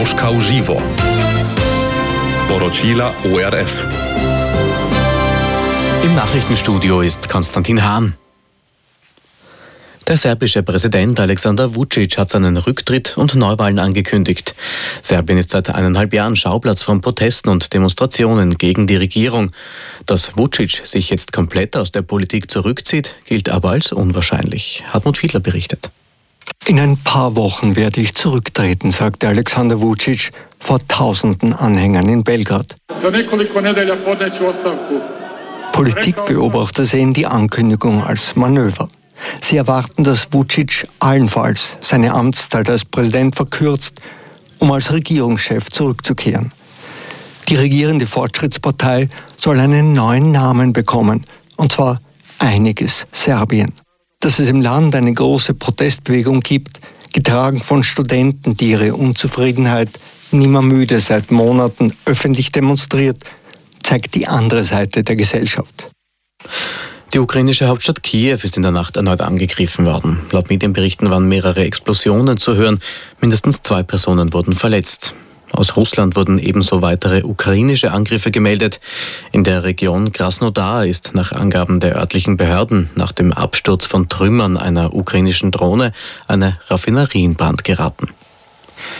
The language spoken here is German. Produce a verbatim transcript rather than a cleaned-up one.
Moskau Živo. Poročila O R F. Im Nachrichtenstudio ist Konstantin Hahn. Der serbische Präsident Alexander Vučić hat seinen Rücktritt und Neuwahlen angekündigt. Serbien ist seit eineinhalb Jahren Schauplatz von Protesten und Demonstrationen gegen die Regierung. Dass Vučić sich jetzt komplett aus der Politik zurückzieht, gilt aber als unwahrscheinlich. Hartmut Fiedler berichtet. In ein paar Wochen werde ich zurücktreten, sagte Alexander Vučić vor tausenden Anhängern in Belgrad. Politikbeobachter sehen die Ankündigung als Manöver. Sie erwarten, dass Vučić allenfalls seine Amtszeit als Präsident verkürzt, um als Regierungschef zurückzukehren. Die regierende Fortschrittspartei soll einen neuen Namen bekommen, und zwar Einiges Serbien. Dass es im Land eine große Protestbewegung gibt, getragen von Studenten, die ihre Unzufriedenheit nimmer müde seit Monaten öffentlich demonstriert, zeigt die andere Seite der Gesellschaft. Die ukrainische Hauptstadt Kiew ist in der Nacht erneut angegriffen worden. Laut Medienberichten waren mehrere Explosionen zu hören. Mindestens zwei Personen wurden verletzt. Aus Russland wurden ebenso weitere ukrainische Angriffe gemeldet. In der Region Krasnodar ist nach Angaben der örtlichen Behörden nach dem Absturz von Trümmern einer ukrainischen Drohne eine Raffinerie in Brand geraten.